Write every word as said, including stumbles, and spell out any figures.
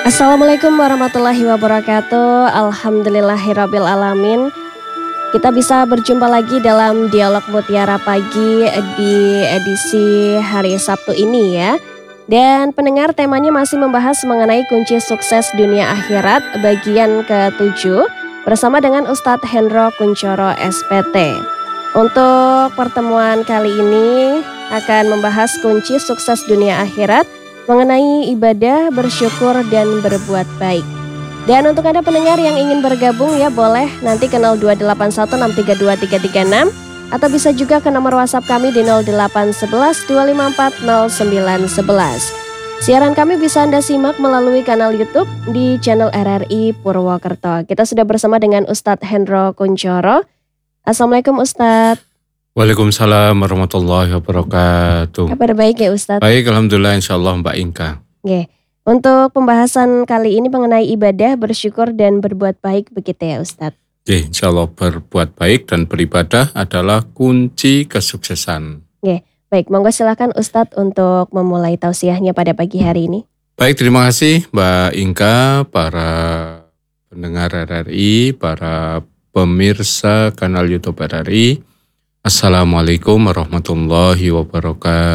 Assalamualaikum warahmatullahi wabarakatuh. Alhamdulillahirabbil alamin. Kita bisa berjumpa lagi dalam Dialog Mutiara Pagi di edisi hari Sabtu ini ya. Dan pendengar, temanya masih membahas mengenai kunci sukses dunia akhirat bagian ketujuh bersama dengan Ustadz Hendro Kuncoro S P T. Untuk pertemuan kali ini akan membahas kunci sukses dunia akhirat mengenai ibadah, bersyukur, dan berbuat baik. Dan untuk Anda pendengar yang ingin bergabung ya boleh nanti ke nol dua delapan satu enam tiga dua tiga tiga enam atau bisa juga ke nomor WhatsApp kami di nol delapan satu satu dua lima empat nol sembilan satu satu. Siaran kami bisa Anda simak melalui kanal YouTube di channel R R I Purwokerto. Kita sudah bersama dengan Ustadz Hendro Kuncoro. Assalamualaikum Ustadz. Waalaikumsalam warahmatullahi wabarakatuh. Kabar baik ya Ustadz? Baik, alhamdulillah, insyaallah Mbak Inka. Oke. Untuk pembahasan kali ini mengenai ibadah, bersyukur, dan berbuat baik begitu ya Ustadz? Oke, insyaallah berbuat baik dan beribadah adalah kunci kesuksesan. Oke, baik, monggo silakan Ustadz untuk memulai tausiahnya pada pagi hari ini. Baik, terima kasih Mbak Inka, para pendengar R R I, para pemirsa kanal YouTube R R I. Assalamualaikum warahmatullahi wabarakatuh.